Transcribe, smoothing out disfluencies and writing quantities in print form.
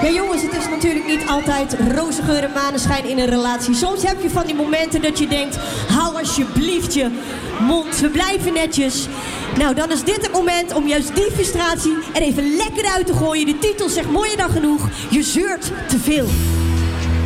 Ja jongens, het is natuurlijk niet altijd roze geur en maneschijn in een relatie. Soms heb je van die momenten dat je denkt, hou alsjeblieft je mond, we blijven netjes. Nou, dan is dit het moment om juist die frustratie er even lekker uit te gooien. De titel zegt mooier dan genoeg, je zeurt te veel.